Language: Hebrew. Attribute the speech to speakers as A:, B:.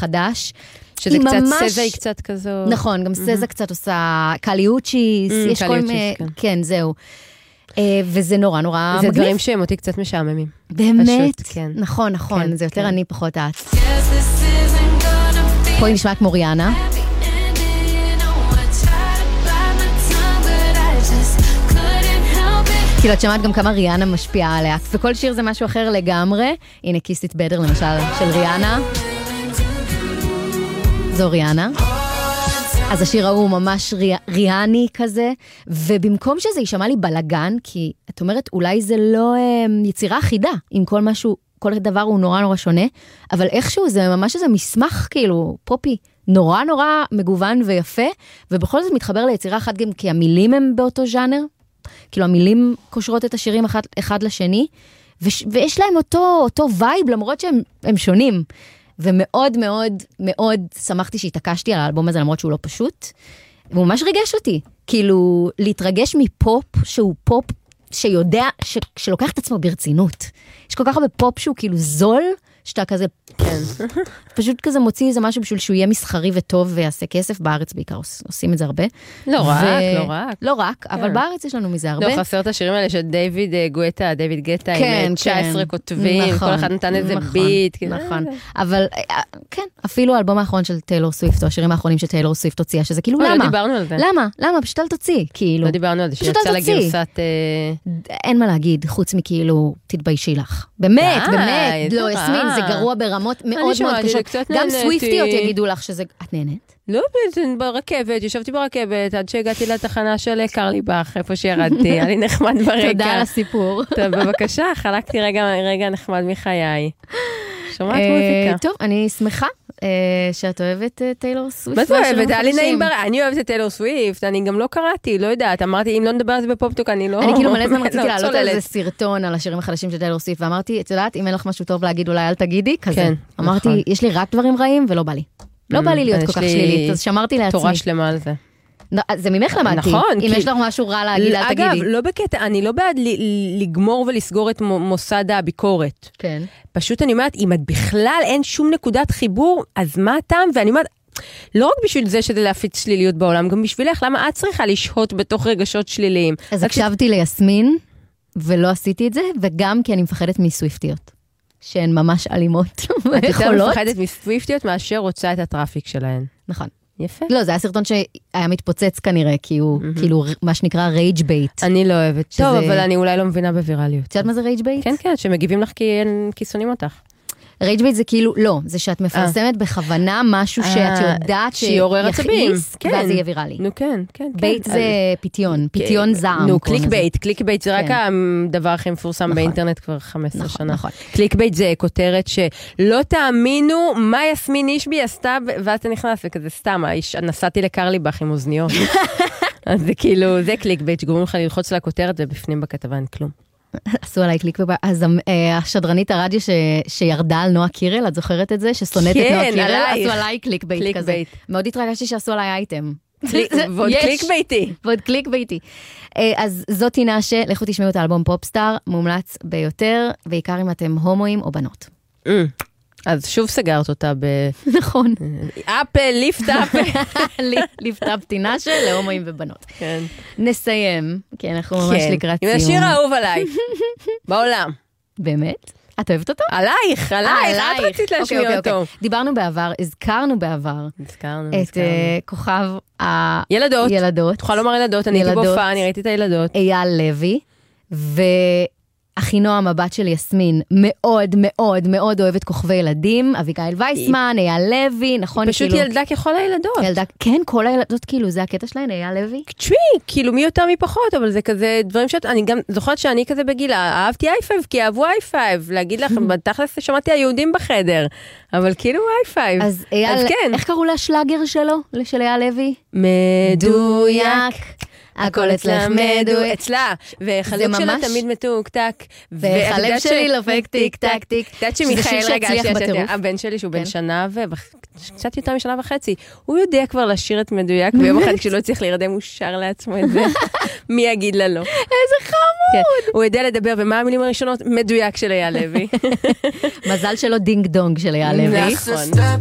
A: חדש.
B: שזה קצת סזה היא קצת כזו.
A: נכון, גם סזה קצת עושה קליוצ'יס, יש כל מיני, כן, זהו. וזה נורא נורא
B: מגניב. זה דברים שהם אותי קצת משעממים.
A: באמת? נכון, נכון, זה יותר אני פחות את. פה היא נשמעת כמו ריאנה. כאילו, את שמעת גם כמה ריאנה משפיעה עליה, וכל שיר זה משהו אחר לגמרי. הנה, Kiss It Better, למשל, של ריאנה. זו ריאנה. אז השיר ההוא ממש ריאני כזה, ובמקום שזה יישמע לי בלגן, כי את אומרת, אולי זה לא יצירה אחידה, אם כל משהו, כל דבר הוא נורא נורא שונה, אבל איכשהו זה ממש איזה מסמך, כאילו, פופי, נורא נורא מגוון ויפה, ובכל זאת מתחבר ליצירה אחת גם, כי המילים הם באותו ז'אנר, כאילו המילים קושרות את השירים אחד לשני, ויש להם אותו וייב, למרות שהם שונים, ומאוד מאוד מאוד שמחתי שהתעקשתי על האלבום הזה, למרות שהוא לא פשוט, והוא ממש ריגש אותי, כאילו להתרגש מפופ, שהוא פופ שיודע, שלוקח את עצמו ברצינות. יש כל כך הרבה פופ שהוא כאילו זול, שאתה כזה, פשוט כזה מוציא איזה משהו בשביל שהוא יהיה מסחרי וטוב ויעשה כסף, בארץ בעיקר עושים את זה הרבה. לא רק, אבל בארץ יש לנו מזה הרבה.
B: לא, חסר את השירים האלה של דיוויד גטה, עם 19 כותבים, כל אחד נתן איזה ביט.
A: נכון, אבל כן, אפילו האלבום האחרון של טיילור סוויפט, או השירים האחרונים של טיילור סוויפט הוציאה, שזה כאילו למה?
B: לא דיברנו על זה.
A: למה? פשוט אל תוציא, כאילו.
B: לא דיברנו על זה, שיצא לגרסת...
A: אין מה להגיד, חוץ מכאילו, תתביישי לך. באמת, לא, יסמין, זה גרוע ברמות מאוד מאוד קשות. גם סוויפטיות יגידו לך שזה... את נהנית?
B: לא, ברכבת, ישבתי ברכבת, עד שהגעתי לתחנה של קרליבך, איפה שירדתי, היה לי נחמד ברקע.
A: תודה על הסיפור.
B: טוב, בבקשה, חלקתי רגע נחמד מחיי. שומעת מוזיקה.
A: טוב, אני שמחה שאת אוהבת טיילור סוויפט.
B: מה זה אוהבת? היה לי נעים אני אוהבת את טיילור סוויפט, אני גם לא קראתי, לא יודעת, אמרתי, אם לא נדבר על זה בפופטוק, אני לא...
A: אני כאילו מלא זמן רציתי לעלות על איזה סרטון על השירים החדשים של טיילור סוויפט, ואמרתי, את יודעת, אם אין לך משהו טוב להגיד, אולי אל תגידי, כזה. אמרתי, יש לי רק דברים רעים ולא בא לי. לא בא לי להיות כל כך שלילית, אז שמרתי לעצמי.
B: תורה שלמה על זה.
A: זה ממך למדתי. נכון. אם יש לך משהו רע להגיד, אל תגידי.
B: אגב, לא בקטע, אני לא בעד לגמור ולסגור את מוסד הביקורת.
A: כן.
B: פשוט אני אומרת, אם את בכלל אין שום נקודת חיבור, אז מה הטעם? ואני אומרת, לא רק בשביל זה שזה להפיץ שליליות בעולם, גם בשבילך, למה את צריכה לשהות בתוך רגשות שליליים?
A: אז הקשבתי ליסמין, ולא עשיתי את זה, וגם כי אני מפחדת מסוויפטיות. שהן ממש אלימות.
B: את יותר מפחדת מסוויפטיות מאשר רוצה את הטראפיק שלהן.
A: נכון.
B: יפה.
A: לא, זה היה סרטון שהיה מתפוצץ כנראה, כי הוא כאילו מה שנקרא רייג' בייט.
B: אני לא אוהבת. טוב, אבל אני אולי לא מבינה בווירליות.
A: את יודעת מה זה רייג' בייט?
B: כן, כן, שמגיבים לך כי שונאים אותך.
A: רייג' בייט זה כאילו, לא, זה שאת מפרסמת בכוונה משהו שאת יודעת שיכעיס, ואז זה יהיה ויראלי.
B: נו כן, כן.
A: בייט זה פיתיון זעם.
B: נו, קליק בייט זה רק הדבר הכי מפורסם באינטרנט כבר 15 שנה. קליק בייט זה כותרת שלא תאמינו מה יסמין אישבי עשתה, ואז אתה נכנס וכזה סתם, נסעתי לקרליבך עם אוזניות. אז זה כאילו, זה קליק בייט, שגורמים לך ללחוץ לכותרת ובפנים בכתבה אין כלום.
A: עשו עליי קליק בבא, אז השדרנית הרדיו שירדה על נועה קירל, את זוכרת את זה? ששונאת את נועה קירל, עשו עליי קליק בייט כזה. מאוד התרגשתי שעשו עליי אייטם.
B: ועוד קליק בייטי.
A: ועוד קליק בייטי. אז זאת טינה לכו תשמעו את האלבום פופסטאר, מומלץ ביותר, בעיקר אם אתם הומואים או בנות.
B: אז שוב סגרת אותה
A: נכון.
B: אפל, ליפט אפ.
A: ליפט אפ טינה של להומואים ובנות. כן. נסיים, כי אנחנו ממש לקראת סיום.
B: עם השיר האהוב עליי. בעולם.
A: באמת? את אוהבת אותו?
B: עלייך. את רצית להשמיע אותו.
A: דיברנו בעבר, הזכרנו בעבר. את כוכב
B: ילדות. תוכל לומר ילדות, אני הייתי בהופעה, אני ראיתי את הילדות.
A: אייל לוי, אחינועם הבת של יסמין, מאוד מאוד מאוד אוהבת כוכבי ילדים, אביגיל וייסמן, אייל לוי, נכון?
B: פשוט ילדה ככל הילדות.
A: כן, כל הילדות, כאילו, זה הקטע שלהן, אייל לוי.
B: תשמעי, כאילו, מי יותר מפחות, אבל זה כזה דברים אני גם זוכרת שאני כזה בגילה, אהבתי i5, כי אהבו i5, להגיד לכם, בתכלס שמעתי היהודים בחדר, אבל כאילו i5.
A: אז אייל, איך קראו לה השלאגר שלו, של אייל לוי?
B: מדויק. הכל אצלך מדו, אצלה, וחלוק שלה תמיד מתוקתק,
A: וחלב שלי לופק טיק טק טיק,
B: יודעת שמיכאל, רגע, הבן שלי שהוא בן שנה וקצת יותר משנה וחצי, הוא יודע כבר לשיר את מדויק, ויום אחד כשלא צריך להירדם הוא שר לעצמו את זה, מי יגיד לה לא?
A: איזה חמוד!
B: הוא יודע לדבר, ומה המילים הראשונות? מדויק של אייל לוי.
A: מזל שלו דינג דונג של אייל לוי.
B: נכון.